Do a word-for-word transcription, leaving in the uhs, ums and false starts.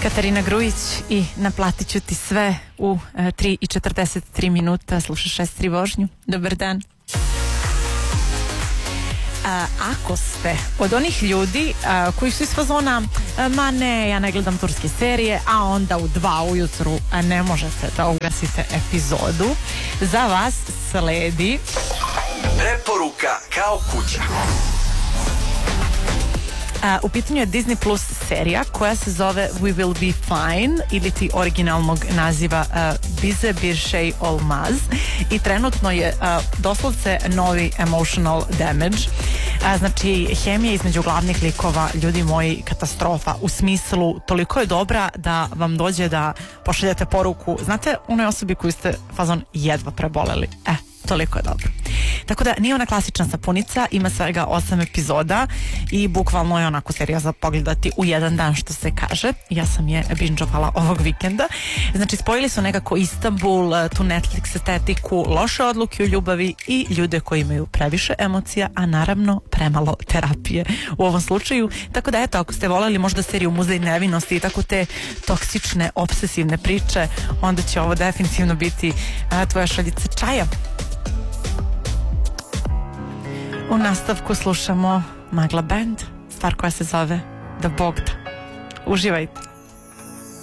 Katarina Grujić i naplatit ću ti sve u e, tri i četrdeset tri minuta. Slušaš šest tri vožnju. Dobar dan. A, ako ste od onih ljudi a, koji su iz fazona a, ma ne, ja ne gledam turske serije, a onda u dva ujutru a ne možete da ugasite epizodu, za vas sledi Preporuka kao kuća. A, u pitanju je Disney Plus serija koja se zove We Will Be Fine ili ti originalnog naziva uh, Bize Bir Şey Olmaz i trenutno je uh, doslovce novi emotional damage. A, znači hemija između glavnih likova, ljudi moji, katastrofa, u smislu toliko je dobra da vam dođe da pošaljete poruku, znate onoj osobi koju ste fazon jedva preboleli, e, toliko je dobro. Tako da nije ona klasična sapunica, ima svega osam epizoda i bukvalno je onako serija za pogledati u jedan dan, što se kaže. Ja sam je binđovala ovog vikenda. Znači spojili su nekako Istanbul, tu Netflix estetiku, loše odluke u ljubavi i ljude koji imaju previše emocija, a naravno premalo terapije u ovom slučaju. Tako da eto, ako ste voljeli možda seriju Muzej nevinosti i tako te toksične, obsesivne priče, onda će ovo definitivno biti a, tvoja šaljica čaja. U nastavku slušamo Magla Band, stvar koja se zove Da Bog da. Uživajte.